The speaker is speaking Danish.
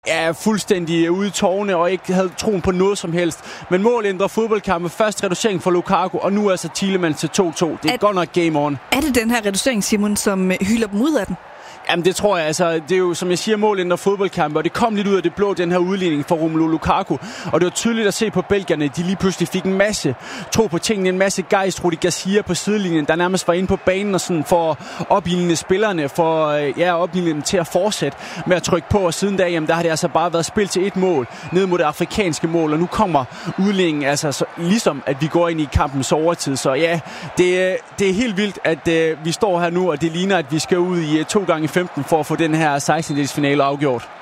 Ja, fuldstændig ude i tårne og ikke havde troen på noget som helst. Men mål ændrer fodboldkampe. Først reducering for Lukaku, og nu altså Tielemans til 2-2. Det er godt nok game on. Er det den her reducering, Simon, som hylder dem ud af den? Jamen det tror jeg, altså det er jo som jeg siger mål ændrer fodboldkampe, og det kom lidt ud af det blå, den her udligning for Romelu Lukaku, og det var tydeligt at se på belgierne, de lige pludselig fik en masse tro på tingene, en masse gejst. Rudi Garcia på sidelinjen, der nærmest var inde på banen og sådan for at opildne spillerne, for opildne dem til at fortsætte med at trykke på, og siden da, jamen der har det altså bare været spil til et mål ned mod det afrikanske mål, og nu kommer udligningen, altså så, ligesom at vi går ind i kampens overtid, så ja, det er helt vildt, at vi står her nu, og det ligner, at vi skal ud i 2 gange 15 for at få den her 16-delsfinale afgjort.